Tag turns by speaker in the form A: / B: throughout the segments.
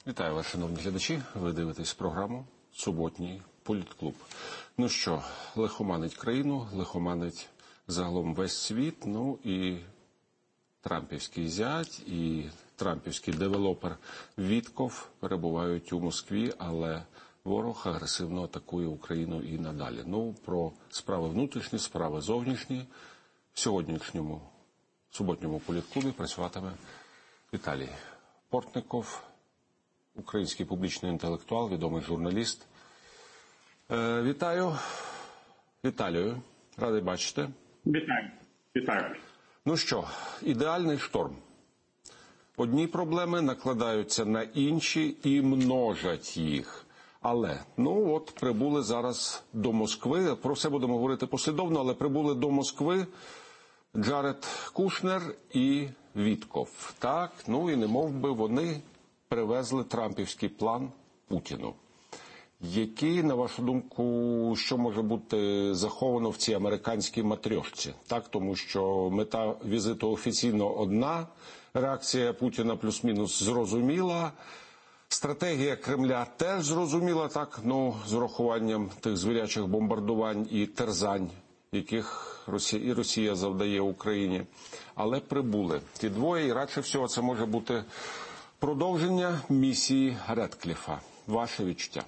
A: Вітаю вас, шановні глядачі. Ви дивитесь програму «Суботній політклуб». Ну що, лихоманить країну, лихоманить загалом весь світ, ну і трампівський зять і трампівський девелопер Вітков перебувають у Москві, але ворог агресивно атакує Україну і надалі. Ну, про справи внутрішні, справи зовнішні в сьогоднішньому суботньому політклубі працюватиме Віталій Портников, український публічний інтелектуал, відомий журналіст. Вітаю. Віталію, радий бачити.
B: Вітаю. Вітаю.
A: Ну що, ідеальний шторм. Одні проблеми накладаються на інші і множать їх. Але, ну от, прибули зараз до Москви, про все будемо говорити послідовно, але прибули до Москви Джаред Кушнер і Вітков. Так, ну і немов би вони привезли трампівський план Путіну. Який, на вашу думку, що може бути заховано в цій американській матрьошці? Так, тому що мета візиту офіційно одна, реакція Путіна плюс-мінус зрозуміла, стратегія Кремля теж зрозуміла, так, ну, з урахуванням тих звірячих бомбардувань і терзань, яких Росія завдає Україні. Але прибули ті двоє, і радше всього це може бути продовження місії Редкліфа. Ваше відчуття?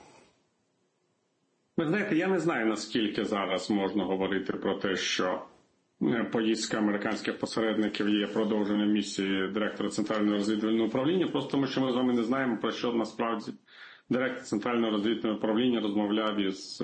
B: Ви знаєте, я не знаю, наскільки зараз можна говорити про те, що поїздка американських посередників є продовженням місії директора Центрального розвідувального управління, просто тому що ми з вами не знаємо, про що насправді директор Центрального розвідувального управління розмовляв із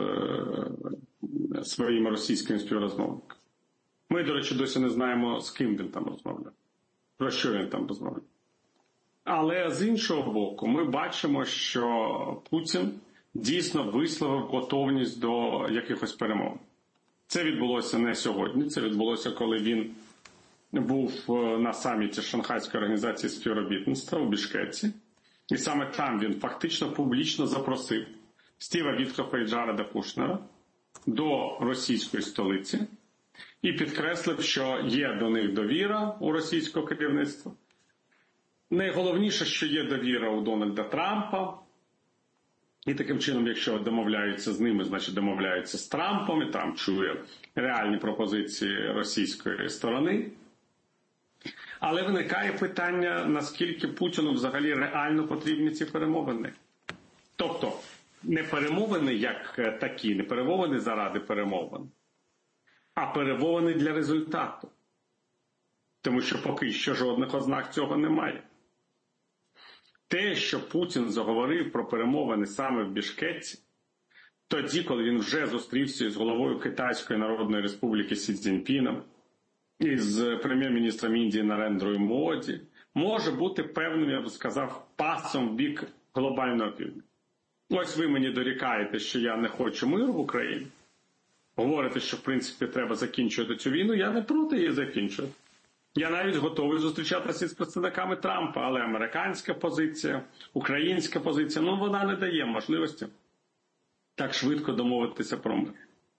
B: своїми російськими співрозмовниками. Ми, до речі, досі не знаємо, з ким він там розмовляв, про що він там розмовляв. Але з іншого боку, ми бачимо, що Путін дійсно висловив готовність до якихось перемов. Це відбулося не сьогодні, це відбулося, коли він був на саміті Шанхайської організації співробітництва у Бішкеці. І саме там він фактично публічно запросив Стіва Віткофа і Джареда Кушнера до російської столиці і підкреслив, що є до них довіра у російського керівництва. Найголовніше, що є довіра у Дональда Трампа. І таким чином, якщо домовляються з ними, значить домовляються з Трампом, і Трамп чує реальні пропозиції російської сторони. Але виникає питання, наскільки Путіну взагалі реально потрібні ці перемовини. Тобто, не перемовини як такі, не перемовини заради перемовин, а перемовини для результату. Тому що поки що жодних ознак цього немає. Те, що Путін заговорив про перемовини саме в Бішкеці, тоді, коли він вже зустрівся з головою Китайської Народної Республіки Сі Цзіньпіном і з прем'єр-міністром Індії Нарендрою Моді, може бути певним, я б сказав, пасом в бік глобального півдня. Ось ви мені дорікаєте, що я не хочу миру в Україні. Говорите, що в принципі треба закінчувати цю війну, я не проти її закінчувати. Я навіть готовий зустрічатися з представниками Трампа, але американська позиція, українська позиція, ну вона не дає можливості так швидко домовитися про мир.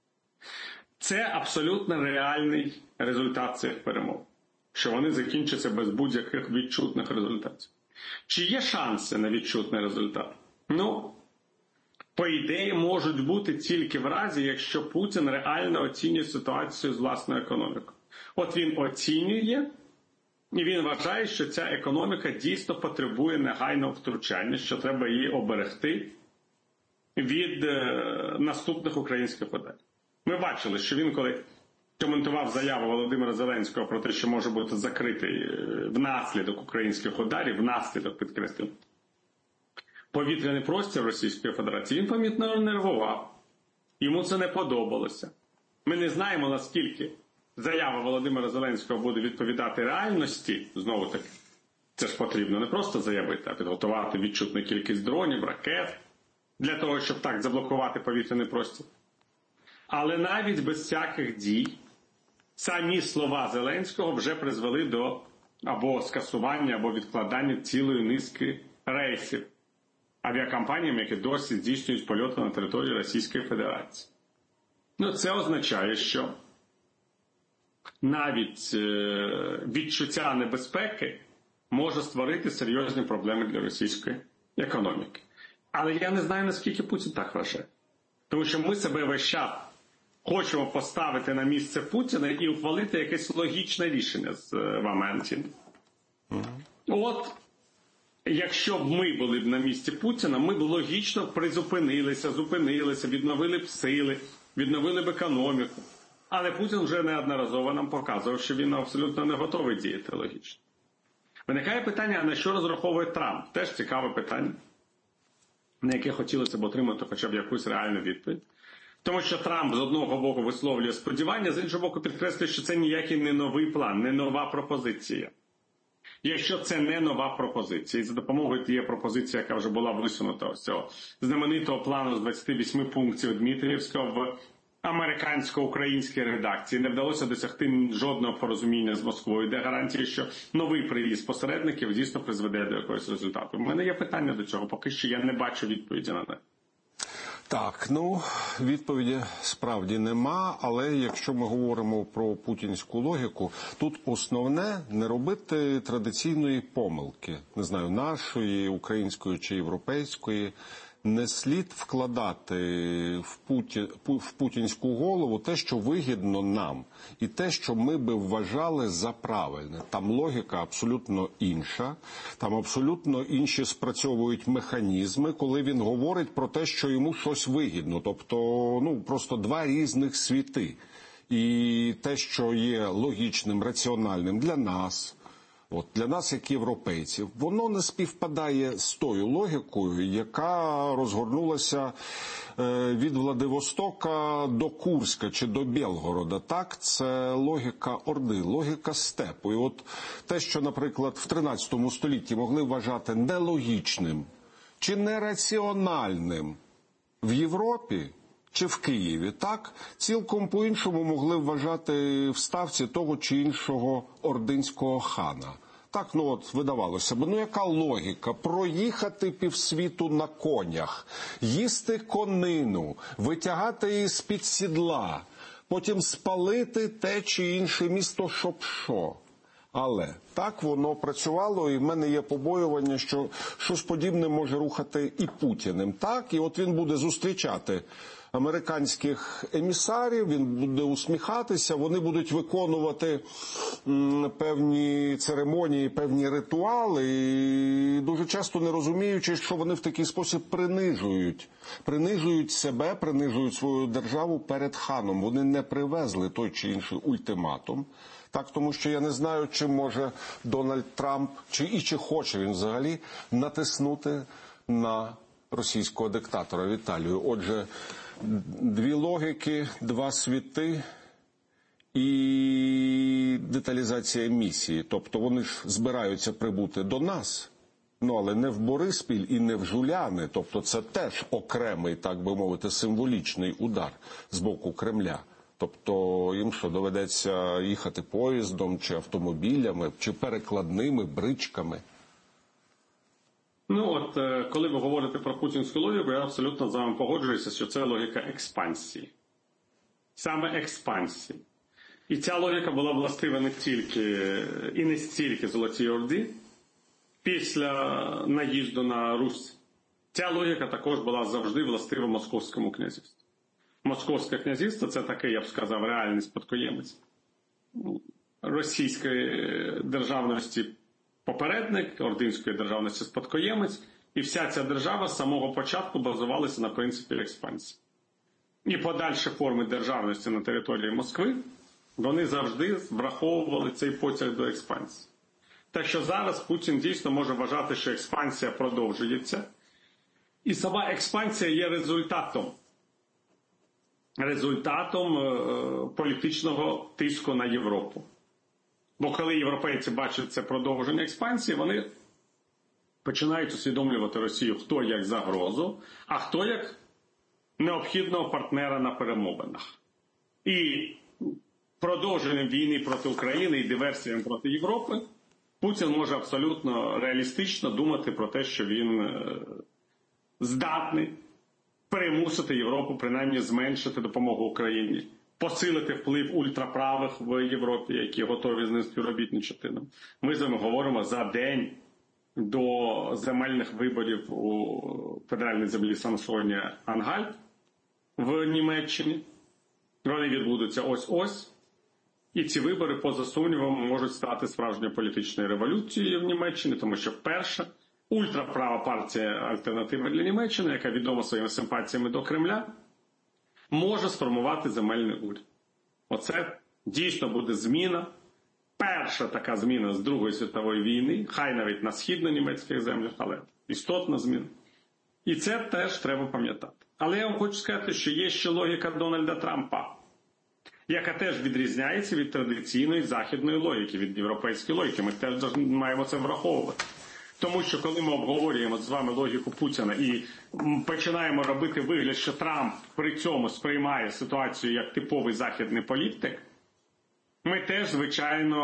B: Це абсолютно реальний результат цих перемов, що вони закінчаться без будь-яких відчутних результатів. Чи є шанси на відчутний результат? Ну, по ідеї, можуть бути тільки в разі, якщо Путін реально оцінює ситуацію з власною економікою. От він оцінює, і він вважає, що ця економіка дійсно потребує негайного втручання, що треба її оберегти від наступних українських ударів. Ми бачили, що він, коли коментував заяву Володимира Зеленського про те, що може бути закритий внаслідок українських ударів, внаслідок, підкреслюю, повітряний простір Російської Федерації, він помітно нервував. Йому це не подобалося. Ми не знаємо, наскільки заява Володимира Зеленського буде відповідати реальності, знову таки, це ж потрібно не просто заявити, а підготувати відчутну кількість дронів, ракет, для того, щоб так заблокувати повітряний простір. Але навіть без всяких дій, самі слова Зеленського вже призвели до або скасування, або відкладання цілої низки рейсів авіакомпаніям, які досі здійснюють польоти на території Російської Федерації. Ну, це означає, що навіть відчуття небезпеки може створити серйозні проблеми для Російської економіки. Але я не знаю, наскільки Путін так вважає. Тому що ми себе весь час хочемо поставити на місце Путіна і ухвалити якесь логічне рішення з вами, Антін. От, якщо б ми були б на місці Путіна, ми б логічно зупинилися, відновили б сили, відновили б економіку. Але Путін вже неодноразово нам показував, що він абсолютно не готовий діяти логічно. Виникає питання, а на що розраховує Трамп? Теж цікаве питання, на яке хотілося б отримати хоча б якусь реальну відповідь. Тому що Трамп з одного боку висловлює сподівання, з іншого боку підкреслює, що це ніякий не новий план, не нова пропозиція. Якщо це не нова пропозиція, і за допомогою тієї пропозиції, яка вже була висунута ось цього знаменитого плану з 28 пунктів Дмитрієвського в американсько-українській редакції, не вдалося досягти жодного порозуміння з Москвою, де гарантії, що новий привіз посередників дійсно призведе до якогось результату. У мене є питання до цього, поки що я не бачу відповіді на це.
A: Так, відповіді справді нема, але якщо ми говоримо про путінську логіку, тут основне не робити традиційної помилки, не знаю, нашої, української чи європейської. Не слід вкладати в путінську голову те, що вигідно нам, і те, що ми би вважали за правильне. Там логіка абсолютно інша, там абсолютно інші спрацьовують механізми, коли він говорить про те, що йому щось вигідно. Тобто, просто два різних світи. І те, що є логічним, раціональним для нас, для нас, як європейців, воно не співпадає з тою логікою, яка розгорнулася від Владивостока до Курська чи до Білгорода. Так, це логіка Орди, логіка степу. І от те, що, наприклад, в 13 столітті могли вважати нелогічним чи нераціональним в Європі чи в Києві, так, цілком по-іншому могли вважати в ставці того чи іншого ординського хана. Так, видавалося б, яка логіка? Проїхати півсвіту на конях, їсти конину, витягати її з-під сідла, потім спалити те чи інше місто, щоб що. Але так воно працювало, і в мене є побоювання, що щось подібне може рухати і Путіним. Так, і от він буде зустрічати американських емісарів, він буде усміхатися, вони будуть виконувати певні церемонії, певні ритуали, і дуже часто не розуміючи, що вони в такий спосіб принижують себе, принижують свою державу перед ханом. Вони не привезли той чи інший ультиматум. Так, тому що я не знаю, чи може Дональд Трамп, чи хоче він взагалі натиснути на російського диктатора Віталію. Отже, дві логіки, два світи і деталізація місії. Тобто вони ж збираються прибути до нас, але не в Бориспіль і не в Жуляни. Тобто це теж окремий, так би мовити, символічний удар з боку Кремля. Тобто їм що, доведеться їхати поїздом, чи автомобілями, чи перекладними бричками?
B: Коли ви говорите про путінську логіку, я абсолютно з вами погоджуюся, що це логіка експансії. Саме експансії. І ця логіка була властива не тільки і не стільки Золотій Орді після наїзду на Русь. Ця логіка також була завжди властива Московському князівству. Московське князівство – це такий, я б сказав, реальний спадкоємець російської державності попередник, ординської державності спадкоємець, і вся ця держава з самого початку базувалася на принципі експансії. І подальші форми державності на території Москви, вони завжди враховували цей потяг до експансії. Так що зараз Путін дійсно може вважати, що експансія продовжується, і сама експансія є результатом політичного тиску на Європу. Бо коли європейці бачать це продовження експансії, вони починають усвідомлювати Росію хто як загрозу, а хто як необхідного партнера на перемовинах. І продовженням війни проти України і диверсіям проти Європи Путін може абсолютно реалістично думати про те, що він здатний примусити Європу, принаймні зменшити допомогу Україні, посилити вплив ультраправих в Європі, які готові з ним співробітничати. Ми з вами говоримо за день до земельних виборів у федеральній землі Саксонія-Ангальт в Німеччині. Вони відбудуться ось-ось. І ці вибори, поза сумнівом, можуть стати справжньою політичною революцією в Німеччині, тому що перша ультраправа партія «Альтернатива для Німеччини», яка відома своїми симпатіями до Кремля, може сформувати земельний уряд. Оце дійсно буде зміна. Перша така зміна з Другої світової війни, хай навіть на східно-німецьких землях, але істотна зміна. І це теж треба пам'ятати. Але я вам хочу сказати, що є ще логіка Дональда Трампа, яка теж відрізняється від традиційної західної логіки, від європейської логіки. Ми теж маємо це враховувати. Тому що коли ми обговорюємо з вами логіку Путіна і починаємо робити вигляд, що Трамп при цьому сприймає ситуацію як типовий західний політик, ми теж, звичайно,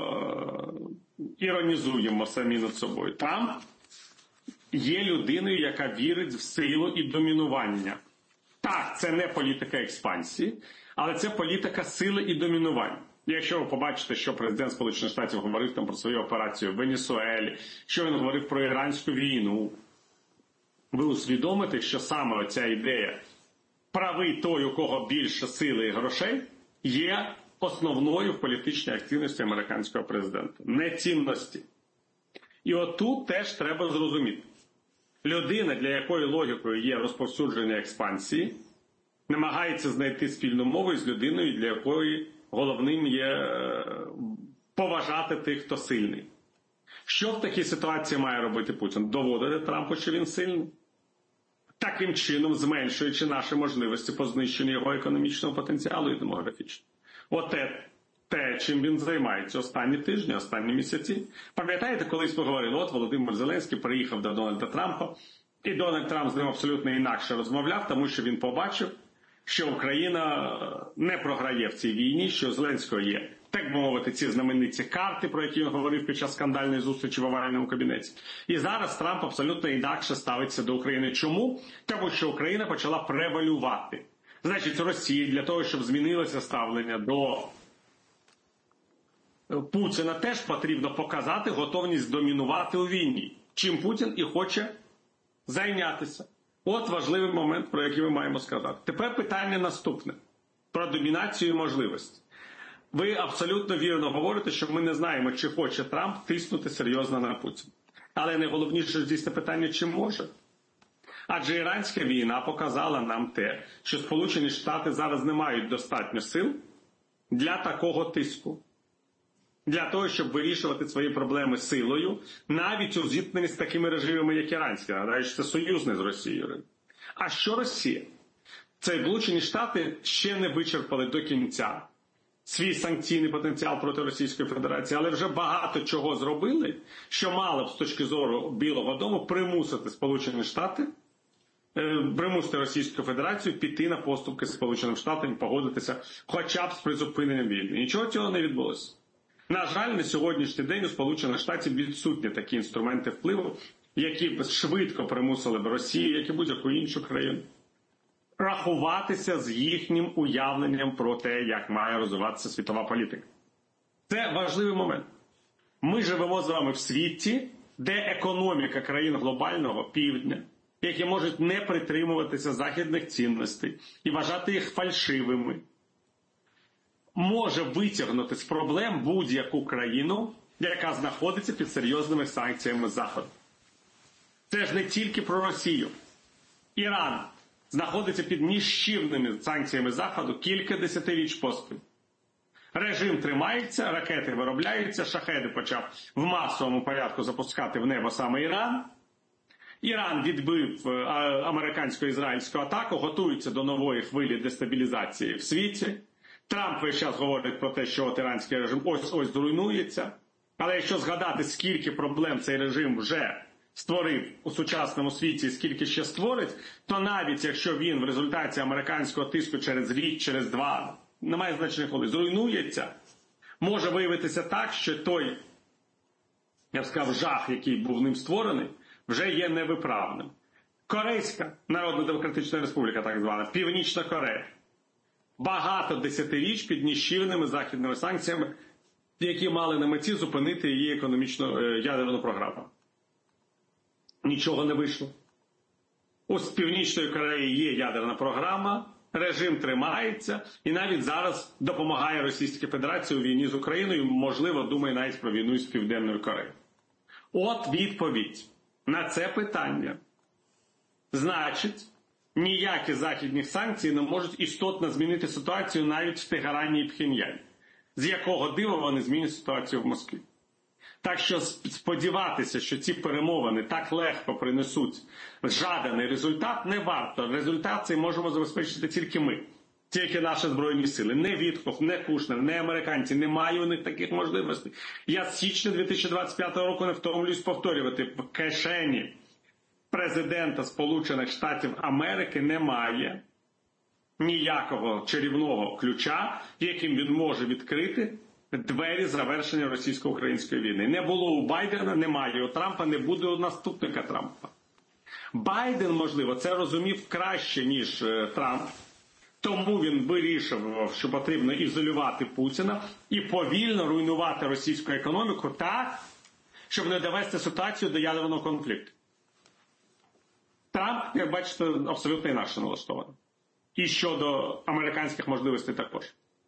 B: іронізуємо самі над собою. Трамп є людиною, яка вірить в силу і домінування. Так, це не політика експансії, але це політика сили і домінування. Якщо ви побачите, що президент Сполучених Штатів говорив там про свою операцію в Венесуелі, що він говорив про іранську війну, ви усвідомите, що саме оця ідея правий той, у кого більше сили і грошей, є основною в політичній активності американського президента. Не цінності. І отут теж треба зрозуміти. Людина, для якої логікою є розповсюдження експансії, намагається знайти спільну мову з людиною, для якої головним є поважати тих, хто сильний. Що в такій ситуації має робити Путін? Доводити Трампу, що він сильний? Таким чином зменшуючи наші можливості по знищенню його економічного потенціалу і демографічного. Те, чим він займається останні тижні, останні місяці. Пам'ятаєте, колись ми говорили, от Володимир Зеленський приїхав до Дональда Трампа, і Дональд Трамп з ним абсолютно інакше розмовляв, тому що він побачив, що Україна не програє в цій війні, що у Зеленського є, так би мовити, ці знамениті карти, про які він говорив під час скандальної зустрічі в овальному кабінеті. І зараз Трамп абсолютно інакше ставиться до України. Чому? Тому що Україна почала превалювати. Значить, Росії для того, щоб змінилося ставлення до Путіна, теж потрібно показати готовність домінувати у війні, чим Путін і хоче зайнятися. От важливий момент, про який ми маємо сказати. Тепер питання наступне. Про домінацію і можливості. Ви абсолютно вірно говорите, що ми не знаємо, чи хоче Трамп тиснути серйозно на Путіна. Але найголовніше здесь питання, чи може. Адже іранська війна показала нам те, що Сполучені Штати зараз не мають достатньо сил для такого тиску. Для того, щоб вирішувати свої проблеми силою, навіть у зіткненні з такими режимами, як іранський. Нагадаю, що це союзний з Росією. А що Росія? Це Сполучені Штати ще не вичерпали до кінця свій санкційний потенціал проти Російської Федерації, але вже багато чого зробили, що мало б з точки зору Білого дому примусити Сполучені Штати, примусити Російську Федерацію піти на поступки з Сполученим Штатами, погодитися хоча б з призупиненням війни. Нічого цього не відбулося. На жаль, на сьогоднішній день у Сполучених Штатів відсутні такі інструменти впливу, які б швидко примусили б Росію, як і будь-яку іншу країну, рахуватися з їхнім уявленням про те, як має розвиватися світова політика. Це важливий момент. Ми живемо з вами в світі, де економіка країн глобального півдня, які можуть не притримуватися західних цінностей і вважати їх фальшивими, може витягнути з проблем будь-яку країну, яка знаходиться під серйозними санкціями Заходу. Це ж не тільки про Росію. Іран знаходиться під ніщівними санкціями Заходу кілька десятиріч поспіль. Режим тримається, ракети виробляються, шахеди почав в масовому порядку запускати в небо саме Іран. Іран відбив американсько-ізраїльську атаку, готується до нової хвилі дестабілізації в світі. Трамп весь час говорить про те, що от іранський режим ось-ось зруйнується. Але якщо згадати, скільки проблем цей режим вже створив у сучасному світі, скільки ще створить, то навіть якщо він в результаті американського тиску через рік, через два, немає значення коли, зруйнується, може виявитися так, що той, я б сказав, жах, який був ним створений, вже є невиправним. Корейська Народно-Демократична Республіка, так звана, Північна Корея, багато десятиріч під ніщівними західними санкціями, які мали на меті зупинити її економічну ядерну програму. Нічого не вийшло. У Північної Кореї є ядерна програма, режим тримається і навіть зараз допомагає Російській Федерації у війні з Україною, можливо, думає навіть про війну з Південною Кореєю. От відповідь на це питання. Значить, ніякі західні санкції не можуть істотно змінити ситуацію навіть в Тегерані і Пхеньяні. З якого дива вони змінять ситуацію в Москві. Так що сподіватися, що ці перемовини так легко принесуть жаданий результат, не варто. Результат цей можемо забезпечити тільки ми. Тільки наші Збройні сили. Не Вітков, не Кушнер, не американці. Немає у них таких можливостей. Я з січня 2025 року не втомлююсь повторювати. В кишені президента Сполучених Штатів Америки немає ніякого чарівного ключа, яким він може відкрити двері завершення російсько-української війни. Не було у Байдена, немає у Трампа, не буде у наступника Трампа. Байден, можливо, це розумів краще, ніж Трамп. Тому він вирішив, що потрібно ізолювати Путіна і повільно руйнувати російську економіку так, щоб не довести ситуацію до ядерного конфлікту. Трамп, як бачите, абсолютно інакше налаштований. І щодо американських можливостей також.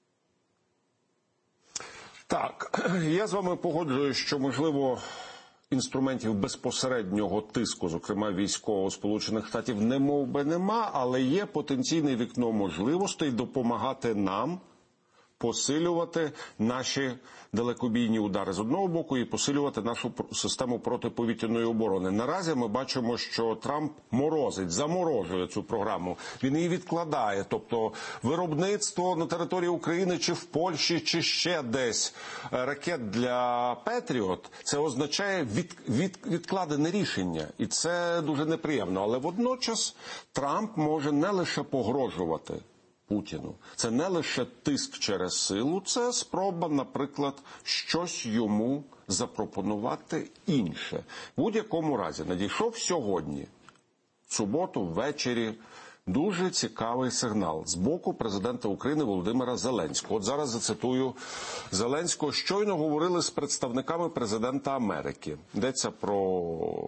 A: Так, я з вами погоджуюсь, що, можливо, інструментів безпосереднього тиску, зокрема військового Сполучених Штатів, немов би нема, але є потенційне вікно можливостей допомагати нам посилювати наші далекобійні удари з одного боку і посилювати нашу систему протиповітряної оборони. Наразі ми бачимо, що Трамп заморожує цю програму. Він її відкладає, тобто виробництво на території України чи в Польщі, чи ще десь ракет для Петріот, це означає відкладене рішення. І це дуже неприємно. Але водночас Трамп може не лише погрожувати Путіну. Це не лише тиск через силу, це спроба, наприклад, щось йому запропонувати інше. В будь-якому разі, надійшов сьогодні, в суботу, ввечері, дуже цікавий сигнал з боку президента України Володимира Зеленського. От зараз зацитую Зеленського. Щойно говорили з представниками президента Америки. Йдеться про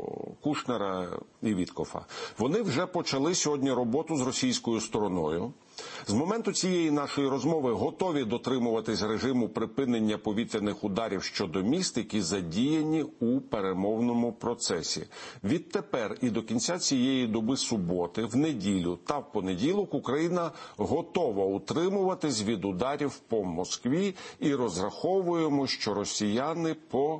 A: Кушнера і Віткофа. Вони вже почали сьогодні роботу з російською стороною. З моменту цієї нашої розмови готові дотримуватись режиму припинення повітряних ударів щодо міст, які задіяні у перемовному процесі. Відтепер і до кінця цієї доби суботи, в неділю та в понеділок Україна готова утримуватись від ударів по Москві і розраховуємо, що росіяни по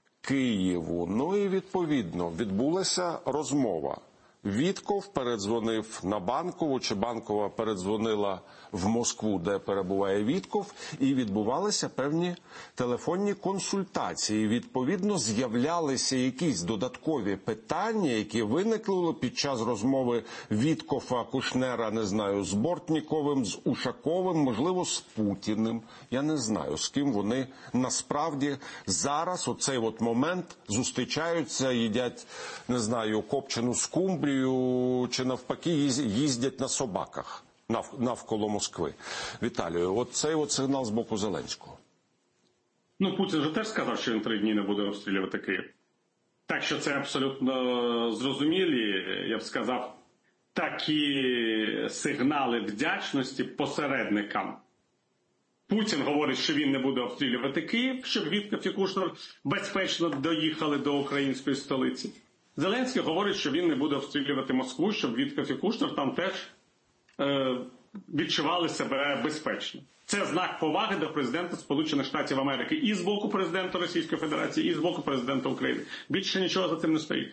A: Києву. Ну і відповідно відбулася розмова. Вітков передзвонив на Банкову, чи Банкова передзвонила в Москву, де перебуває Вітков, і відбувалися певні телефонні консультації. Відповідно, з'являлися якісь додаткові питання, які виникли під час розмови Віткофа, Кушнера, не знаю, з Бортніковим, з Ушаковим, можливо, з Путіним. Я не знаю, з ким вони насправді зараз, оцей от момент, зустрічаються, їдять, не знаю, копчену скумбрію, чи навпаки їздять на собаках навколо Москви. Віталію, от цей от сигнал з боку Зеленського.
B: Ну, Путін же теж сказав, що він 3 дні не буде обстрілювати Київ. Так що це абсолютно зрозумілі, я б сказав, такі сигнали вдячності посередникам. Путін говорить, що він не буде обстрілювати Київ, щоб Вітков і Кушнер безпечно доїхали до української столиці. Зеленський говорить, що він не буде обстрілювати Москву, щоб Вітков і Кушнер там теж відчували себе безпечно. Це знак поваги до президента Сполучених Штатів Америки і з боку президента Російської Федерації, і з боку президента України. Більше нічого за цим не стоїть.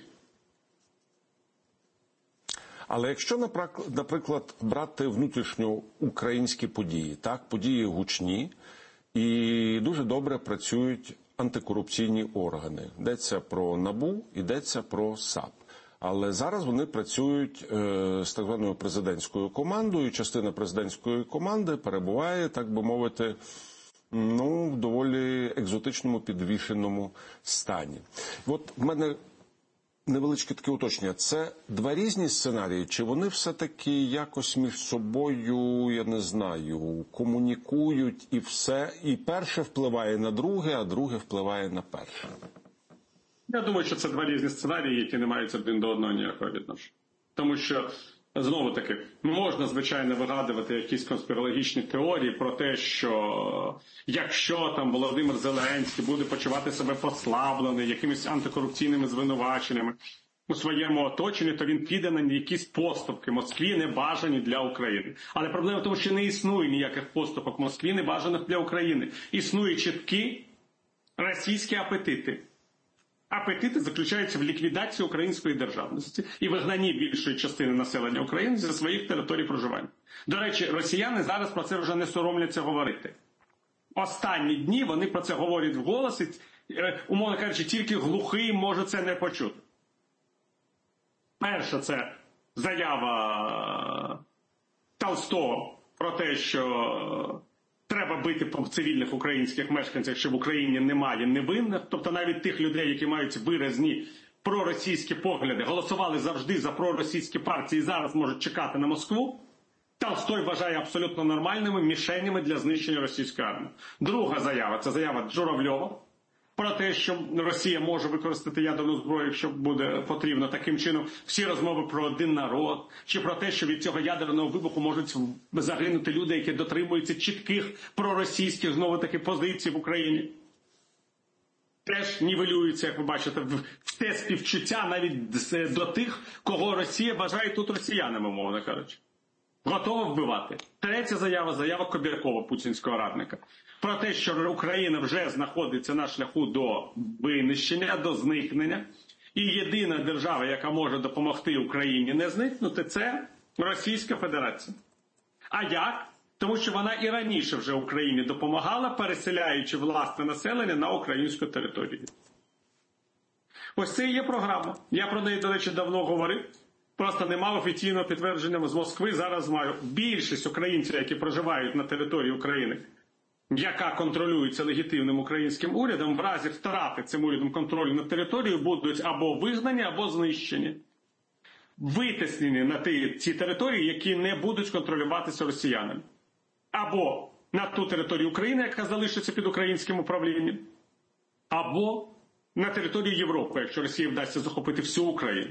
A: Але якщо, наприклад, брати внутрішньоукраїнські події, так, події гучні і дуже добре працюють антикорупційні органи. Йдеться про НАБУ, йдеться про САП. Але зараз вони працюють з так званою президентською командою, і частина президентської команди перебуває, так би мовити, в доволі екзотичному підвішеному стані. От в мене невеличке таке уточнення. Це два різні сценарії, чи вони все-таки якось між собою, я не знаю, комунікують і все, і перше впливає на друге, а друге впливає на перше?
B: Я думаю, що це два різні сценарії, які не мають один до одного ніякого відношення. Тому що, знову-таки, можна, звичайно, вигадувати якісь конспірологічні теорії про те, що якщо там Володимир Зеленський буде почувати себе послаблений якимись антикорупційними звинуваченнями у своєму оточенні, то він піде на якісь поступки Москві, небажані для України. Але проблема в тому, що не існує ніяких поступок Москві, небажаних для України. Існують чіткі російські апетити. Апетити заключаються в ліквідації української державності і вигнанні більшої частини населення України зі своїх територій проживання. До речі, росіяни зараз про це вже не соромляться говорити. Останні дні вони про це говорять вголос, і, умовно кажучи, тільки глухий може це не почути. Перше, це заява Толстого про те, що треба бити по цивільних українських мешканцях, що в Україні немає невинних. Тобто навіть тих людей, які мають виразні проросійські погляди, голосували завжди за проросійські партії і зараз можуть чекати на Москву. Толстой вважає абсолютно нормальними мішенями для знищення російської армії. Друга заява – це заява Журавльова про те, що Росія може використати ядерну зброю, якщо буде потрібно. Таким чином, всі розмови про один народ, чи про те, що від цього ядерного вибуху можуть загинути люди, які дотримуються чітких проросійських, знову-таки, позицій в Україні. Теж нівелюються, як ви бачите, в те співчуття навіть до тих, кого Росія вважає тут росіянами, мовно кажучи. Готова вбивати. Третя заява Кобякова, путінського радника, про те, що Україна вже знаходиться на шляху до винищення, до зникнення. І єдина держава, яка може допомогти Україні не зникнути, це Російська Федерація. А як? Тому що вона і раніше вже Україні допомагала, переселяючи власне населення на українську територію. Ось це і є програма. Я про неї, до речі, давно говорив. Просто не мав офіційного підтвердження з Москви. Зараз маю. Більшість українців, які проживають на території України, яка контролюється легітимним українським урядом, в разі втрати цим урядом контролю над територією будуть або вигнані, або знищені. Витіснені на ті території, які не будуть контролюватися росіянами. Або на ту територію України, яка залишиться під українським управлінням, або на територію Європи, якщо Росії вдасться захопити всю Україну.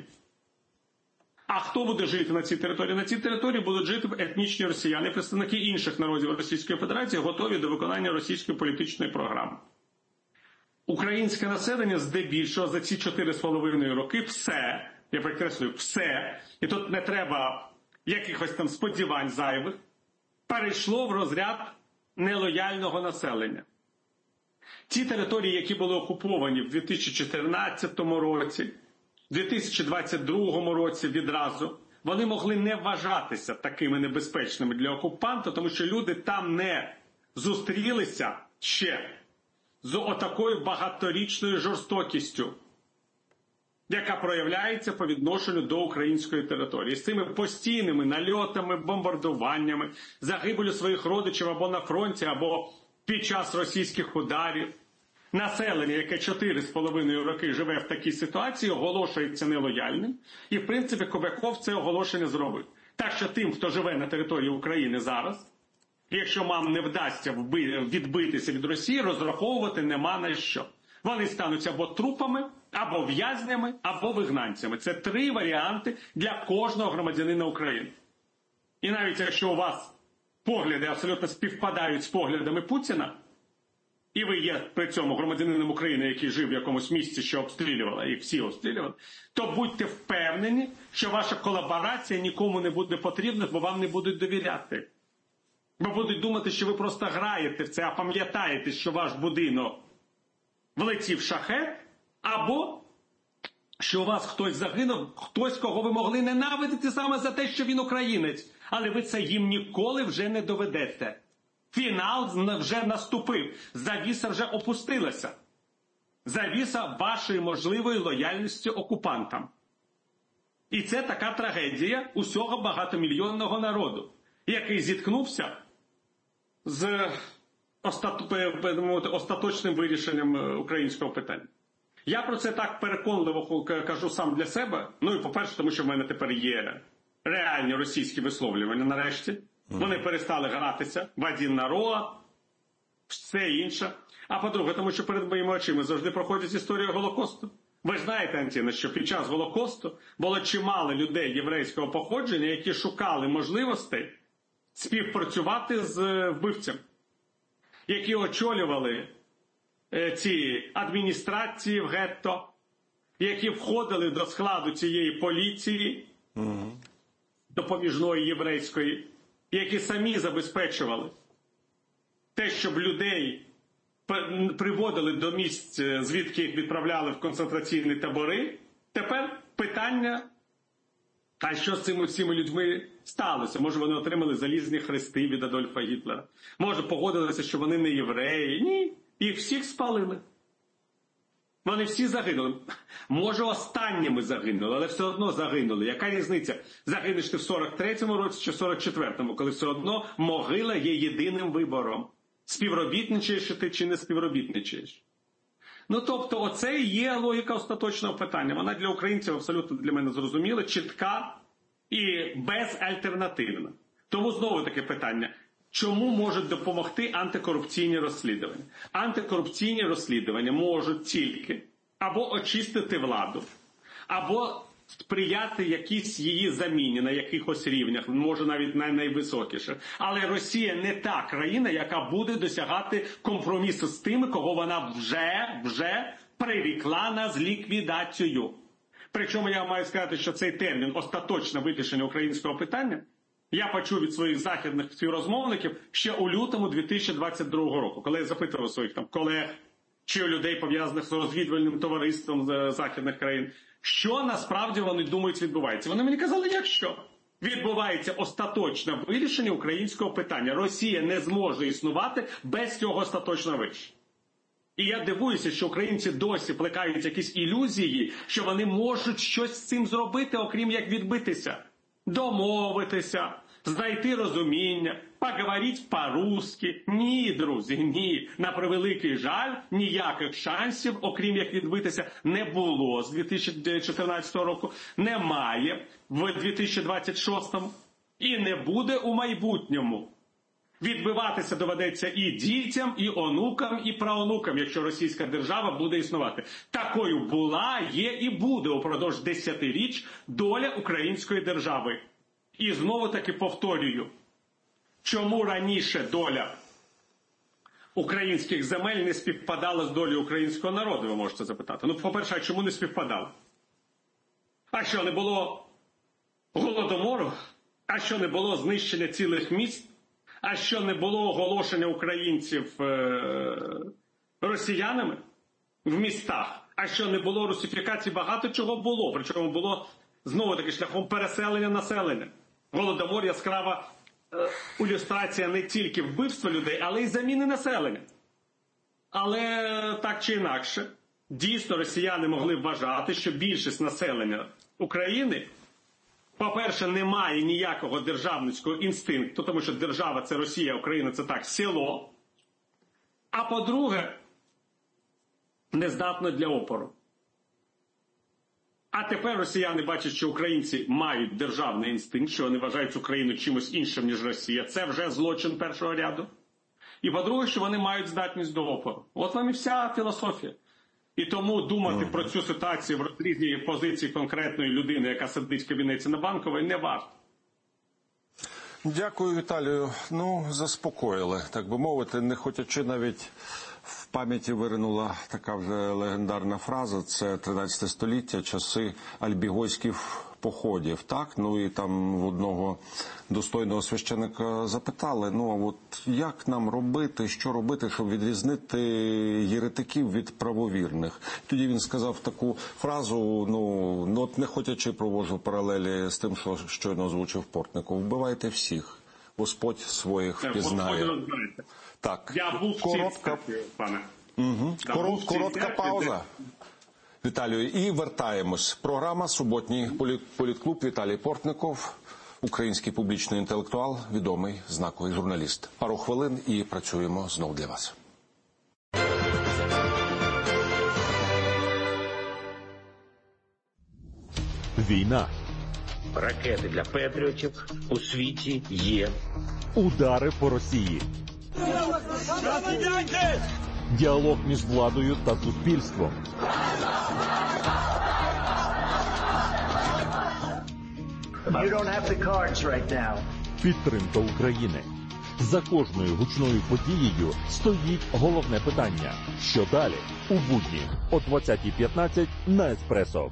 B: А хто буде жити на цій території? На цій території будуть жити етнічні росіяни, представники інших народів Російської Федерації, готові до виконання російської політичної програми. Українське населення здебільшого за ці 4,5 роки все, я підкреслюю, все, і тут не треба якихось там сподівань зайвих, перейшло в розряд нелояльного населення. Ті території, які були окуповані в 2014 році, в 2022 році відразу, вони могли не вважатися такими небезпечними для окупанта, тому що люди там не зустрілися ще з отакою багаторічною жорстокістю, яка проявляється по відношенню до української території. З цими постійними нальотами, бомбардуваннями, загибелю своїх родичів або на фронті, або під час російських ударів. Населення, яке 4,5 роки живе в такій ситуації, оголошується нелояльним. І, в принципі, Кобяков це оголошення зробив. Так що тим, хто живе на території України зараз, якщо вам не вдасться відбитися від Росії, розраховувати нема на що. Вони стануть або трупами, або в'язнями, або вигнанцями. Це 3 варіанти для кожного громадянина України. І навіть якщо у вас погляди абсолютно співпадають з поглядами Путіна, і ви є при цьому громадянином України, який жив в якомусь місці, що обстрілювала, їх всі обстрілювали, то будьте впевнені, що ваша колаборація нікому не буде потрібна, бо вам не будуть довіряти. Бо будуть думати, що ви просто граєте в це, а пам'ятаєте, що ваш будинок влетів шахет, або що у вас хтось загинув, хтось, кого ви могли ненавидіти саме за те, що він українець. Але ви це їм ніколи вже не доведете. Фінал вже наступив. Завіса вже опустилася. Завіса вашої можливої лояльності окупантам. І це така трагедія усього багатомільйонного народу, який зіткнувся з остаточним вирішенням українського питання. Я про це так переконливо кажу сам для себе. Ну і по-перше, тому що в мене тепер є реальні російські висловлювання нарешті. Вони перестали гратися в один народ, все інше. А по-друге, тому що перед моїми очима завжди проходить історія Голокосту. Ви ж знаєте, Антіна, що під час Голокосту було чимало людей єврейського походження, які шукали можливостей співпрацювати з вбивцем, які очолювали ці адміністрації в гетто, які входили до складу цієї поліції, допоміжної єврейської, які самі забезпечували те, щоб людей приводили до місць, звідки їх відправляли в концентраційні табори. Тепер питання, а що з цими всіма людьми сталося? Може, вони отримали залізні хрести від Адольфа Гітлера? Може, погодилися, що вони не євреї? Ні, їх всіх спалили. Вони всі загинули. Може, останніми загинули, але все одно загинули. Яка різниця? Загинеш ти в 43-му році чи в 44-му, коли все одно могила є єдиним вибором. Співробітничаєш ти чи не співробітничаєш. Ну, тобто, оце і є логіка остаточного питання. Вона для українців абсолютно для мене зрозуміла, чітка і безальтернативна. Тому знову таке питання. Чому можуть допомогти антикорупційні розслідування? Антикорупційні розслідування можуть тільки або очистити владу, або сприяти якійсь її заміні на якихось рівнях, може навіть на найвисокіших. Але Росія не та країна, яка буде досягати компромісу з тими, кого вона вже прирікла на ліквідацію. Причому я маю сказати, що цей термін «остаточне вирішення українського питання» я почув від своїх західних співрозмовників ще у лютому 2022 року, коли я запитував своїх там колег чи людей, пов'язаних з розвідувальним товариством з західних країн, що насправді вони думають відбувається. Вони мені казали, якщо відбувається остаточне вирішення українського питання. Росія не зможе існувати без цього остаточного вирішення. І я дивуюся, що українці досі плекають якісь ілюзії, що вони можуть щось з цим зробити, окрім як відбитися, домовитися, знайти розуміння, поговорити по-русски. Ні, друзі, ні. На превеликий жаль, ніяких шансів, окрім як відбитися, не було з 2014 року, немає в 2026 і не буде у майбутньому. Відбиватися доведеться і дітям, і онукам, і праонукам, якщо російська держава буде існувати. Такою була, є і буде упродовж десятиріч доля української держави. І знову-таки повторюю, чому раніше доля українських земель не співпадала з долею українського народу, ви можете запитати. Ну, по-перше, а чому не співпадала? А що, не було голодомору? А що, не було знищення цілих міст? А що, не було оголошення українців росіянами в містах? А що, не було русифікації? Багато чого було. Причому було, знову-таки, шляхом переселення населення. Голодомор – яскрава ілюстрація не тільки вбивства людей, але й заміни населення. Але так чи інакше, дійсно росіяни могли вважати, що більшість населення України, по-перше, не має ніякого державницького інстинкту, тому що держава – це Росія, Україна – це так, село. А по-друге, не здатно для опору. А тепер росіяни бачать, що українці мають державний інстинкт, що вони вважають Україну чимось іншим, ніж Росія. Це вже злочин першого ряду. І по-друге, що вони мають здатність до опору. От вам і вся філософія. І тому думати про цю ситуацію в розрізі позиції конкретної людини, яка сидить в кабінеті на Банковій, не варто.
A: Дякую, Віталію. Ну, заспокоїли, так би мовити, не хотячи навіть в пам'яті виринула така вже легендарна фраза, це 13 століття, часи альбігойських походів, так? Ну і там в одного достойного священика запитали, ну а от як нам робити, що робити, щоб відрізнити єретиків від правовірних? Тоді він сказав таку фразу, ну от не хотячи проводжу паралелі з тим, що щойно озвучив Портников, вбивайте всіх, Господь своїх впізнає. Так,
B: я був
A: коротка,
B: пане.
A: Коротка пауза. Віталію, і вертаємось. Програма «Суботній політклуб». Віталій Портников, український публічний інтелектуал, відомий знаковий журналіст. Пару хвилин і працюємо знов для вас.
C: Війна.
D: Ракети для патріотів у світі є.
C: Удари по Росії. Діалог між владою та суспільством.
E: You don't have the cards right now.
C: Підтримка України. За кожною гучною подією стоїть головне питання. Що далі? У будні о 20:15 на Еспресо.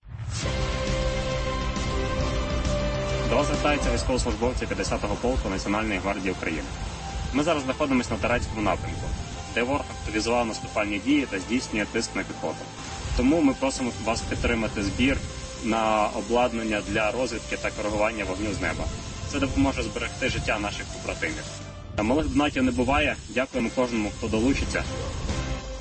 F: До вас звертаються військовослужбовці 50-го полку Національної гвардії України. Ми зараз знаходимося на Тарецькому напрямку, де ворог активізував наступальні дії та здійснює тиск на піхоту. Тому ми просимо вас підтримати збір на обладнання для розвідки та коригування вогню з неба. Це допоможе зберегти життя наших побратимів. Малих донатів не буває. Дякуємо кожному, хто долучиться.